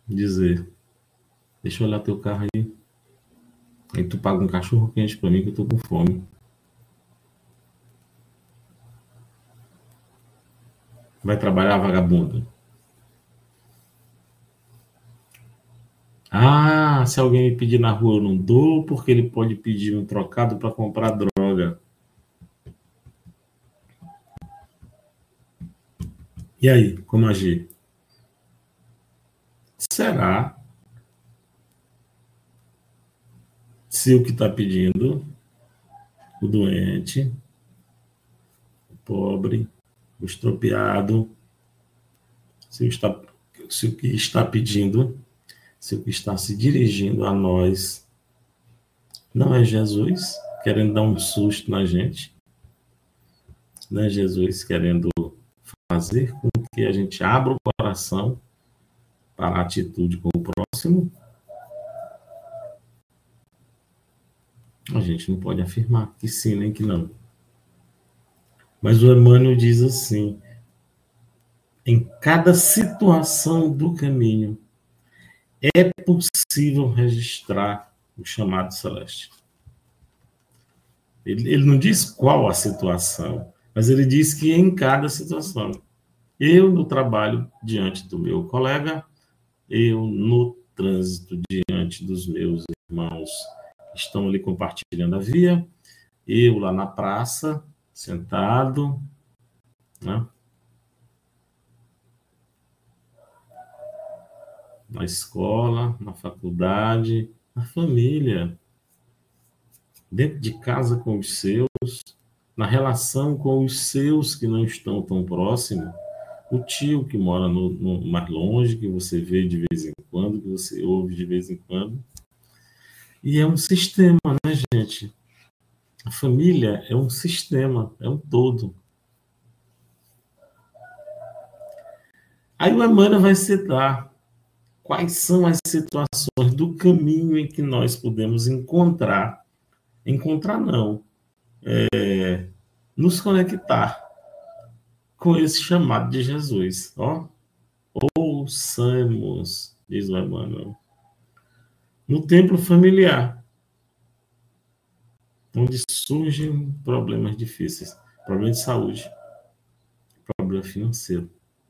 dizer, deixa eu olhar teu carro aí. Aí tu paga um cachorro quente pra mim que eu tô com fome. Vai trabalhar, vagabundo? Ah, se alguém me pedir na rua eu não dou, porque ele pode pedir um trocado para comprar droga. E aí, como agir? Será se o que está pedindo, o doente, o pobre, o estropiado, se o que está pedindo, se o que está se dirigindo a nós não é Jesus querendo dar um susto na gente, não é Jesus querendo fazer com que a gente abra o coração para a atitude com o próximo, a gente não pode afirmar que sim nem que não. Mas o Emmanuel diz assim: em cada situação do caminho é possível registrar o chamado celeste. Ele não diz qual a situação, mas ele diz que em cada situação. Eu no trabalho diante do meu colega, eu no trânsito diante dos meus irmãos que estão ali compartilhando a via, eu lá na praça, sentado, né? Na escola, na faculdade, na família, dentro de casa com os seus, na relação com os seus que não estão tão próximos, o tio que mora no mais longe, que você vê de vez em quando, que você ouve de vez em quando. E é um sistema, né, gente? A família é um sistema, é um todo. Aí o Emmanuel vai citar quais são as situações do caminho em que nós podemos encontrar não, nos conectar com esse chamado de Jesus. Ó, ouçamos, diz o Emmanuel, no templo familiar, onde surgem problemas difíceis, problema de saúde, problema financeiro,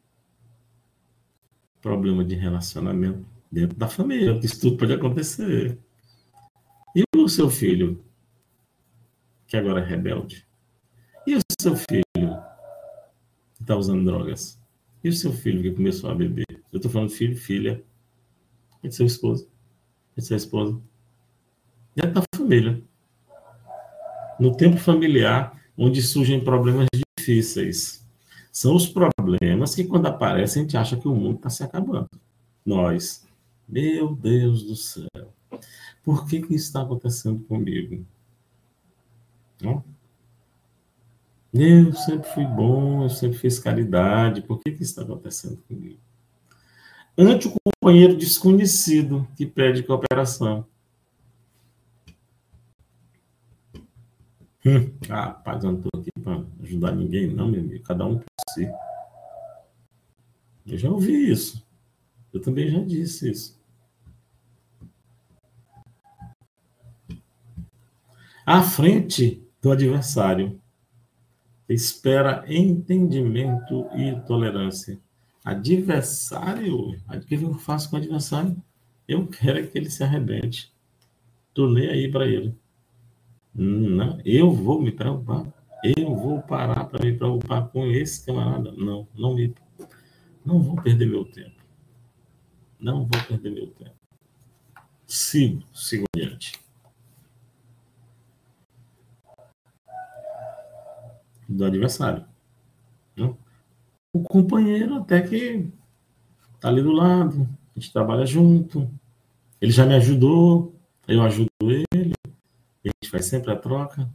problema de relacionamento dentro da família, isso tudo pode acontecer. E o seu filho, que agora é rebelde? E o seu filho, que está usando drogas? E o seu filho que começou a beber? Eu estou falando filho, filha, e seu esposo, e sua esposa. Dentro da família. No tempo familiar, onde surgem problemas difíceis. São os problemas que, quando aparecem, a gente acha que o mundo está se acabando. Nós, meu Deus do céu, por que isso está acontecendo comigo? Não? Eu sempre fui bom, eu sempre fiz caridade, por que isso está acontecendo comigo? Ante o companheiro desconhecido que pede cooperação. Rapaz, eu não estou aqui para ajudar ninguém, não, meu amigo. Cada um por si. Eu já ouvi isso. Eu também já disse isso. À frente do adversário, espera entendimento e tolerância. Adversário? O que eu faço com o adversário? Eu quero é que ele se arrebente. Estou nem aí para ele. Não, eu vou me preocupar. Eu vou parar para me preocupar com esse camarada. Não, não vou perder meu tempo. Não vou perder meu tempo. Sigo adiante. Do adversário. Não? O companheiro até que tá ali do lado, a gente trabalha junto, ele já me ajudou, eu ajudo ele, a gente faz sempre a troca.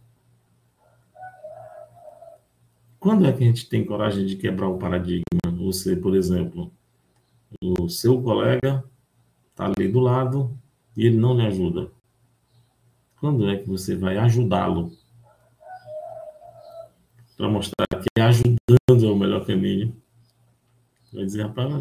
Quando é que a gente tem coragem de quebrar o paradigma? Você, por exemplo, o seu colega está ali do lado e ele não lhe ajuda. Quando é que você vai ajudá-lo para mostrar que ajudando é o melhor caminho? Vai dizer, rapaz,